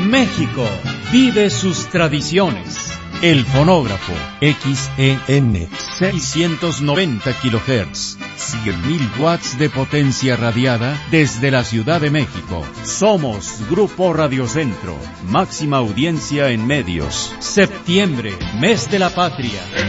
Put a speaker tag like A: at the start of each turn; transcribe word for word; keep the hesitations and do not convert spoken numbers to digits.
A: México vive sus tradiciones. El fonógrafo X E N seiscientos noventa kilohertz, cien mil watts de potencia radiada desde la Ciudad de México. Somos Grupo Radiocentro, máxima audiencia en medios. Septiembre, mes de la patria.